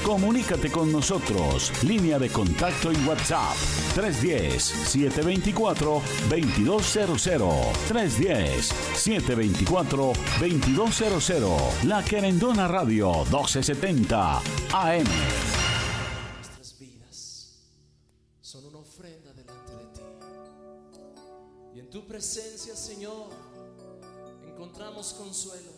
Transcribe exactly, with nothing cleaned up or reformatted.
Comunícate con nosotros. Línea de contacto y WhatsApp tres uno cero, siete dos cuatro, dos dos cero cero. tres uno cero, siete dos cuatro, dos dos cero cero. La Querendona Radio doce setenta A M. Nuestras vidas son una ofrenda delante de ti. Y en tu presencia, Señor, encontramos consuelo.